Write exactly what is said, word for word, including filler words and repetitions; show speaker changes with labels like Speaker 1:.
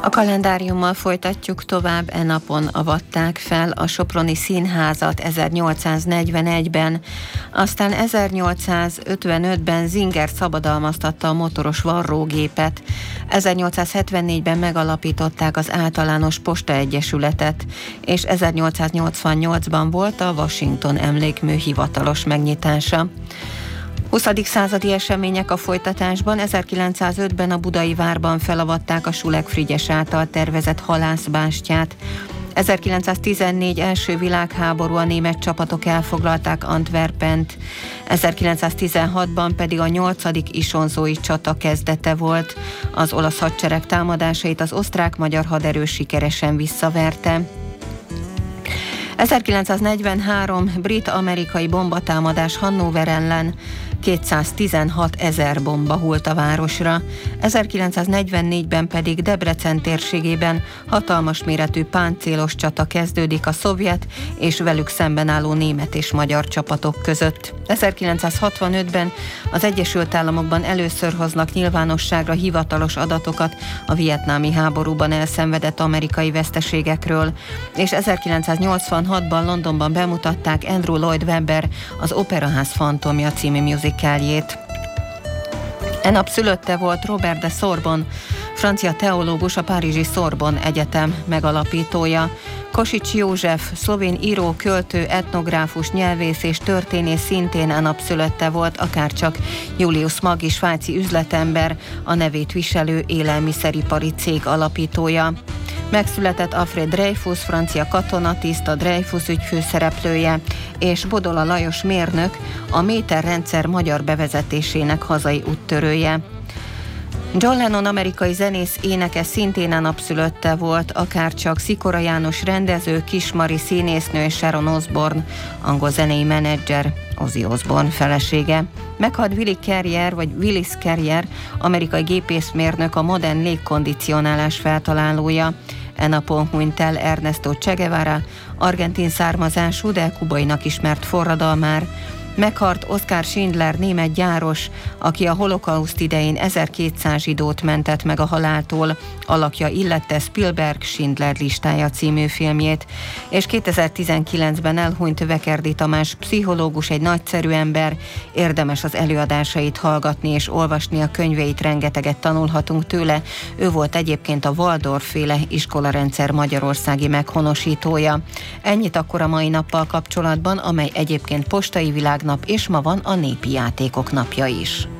Speaker 1: A kalendáriummal folytatjuk tovább. E napon avatták fel a Soproni Színházat ezernyolcszáznegyvenegyben, aztán ezernyolcszázötvenötben Zinger szabadalmaztatta a motoros varrógépet, ezernyolcszázhetvennégyben megalapították az Általános Posta Egyesületet, és ezernyolcszáznyolcvannyolcban volt a Washington Emlékmű hivatalos megnyitása. huszadik századi események a folytatásban. ezerkilencszázötben a Budai Várban felavatták a Schulek Frigyes által tervezett halászbástyát. ezerkilencszáztizennégy első világháború, a német csapatok elfoglalták Antwerpent. ezerkilencszáztizenhatban pedig a nyolcadik isonzói csata kezdete volt. Az olasz hadsereg támadásait az osztrák-magyar haderő sikeresen visszaverte. ezerkilencszáznegyvenhárom brit-amerikai bombatámadás Hannover ellen, kétszáztizenhat ezer bomba hull a városra. ezerkilencszáznegyvennégyben pedig Debrecen térségében hatalmas méretű páncélos csata kezdődik a szovjet és velük szemben álló német és magyar csapatok között. ezerkilencszázhatvanötben az Egyesült Államokban először hoznak nyilvánosságra hivatalos adatokat a vietnámi háborúban elszenvedett amerikai veszteségekről, és ezerkilencszáznyolcvanhatban Londonban bemutatták Andrew Lloyd Webber Az Operaház fantomja című musicaljét. E nap szülötte volt Robert de Sorbonne, francia teológus, a párizsi Sorbonne Egyetem megalapítója. Kosics József, szlovén író, költő, etnográfus, nyelvész és történész szintén e nap szülötte volt, akárcsak Julius Maggi, svájci üzletember, a nevét viselő élelmiszeripari cég alapítója. Megszületett Alfred Dreyfus, francia katonatiszt, a Dreyfus ügy főszereplője, és Bodola Lajos mérnök, a méterrendszer magyar bevezetésének hazai úttörője. John Lennon, amerikai zenész, énekes szintén a napszülötte volt, akárcsak Szikora János rendező, Kis Mari színésznő és Sharon Osbourne, angol zenei menedzser, Ozzy Osbourne felesége. Meghalt Willy Carrier, vagy Willis Carrier, amerikai gépészmérnök, a modern légkondicionálás feltalálója. E napon hunyt el Ernesto Che Guevara, argentin származású, de kubainak ismert forradalmár. Meghalt Oskar Schindler, német gyáros, aki a holokauszt idején ezerkétszáz zsidót mentett meg a haláltól, alakja illette Spielberg Schindler listája című filmjét, és kétezer-tizenkilencben elhunyt Vekerdi Tamás, pszichológus, egy nagyszerű ember, érdemes az előadásait hallgatni és olvasni, a könyveit, rengeteget tanulhatunk tőle. Ő volt egyébként a Waldorf-féle iskolarendszer magyarországi meghonosítója. Ennyit akkor a mai nappal kapcsolatban, amely egyébként postai világnap, és ma van a népi játékok napja is.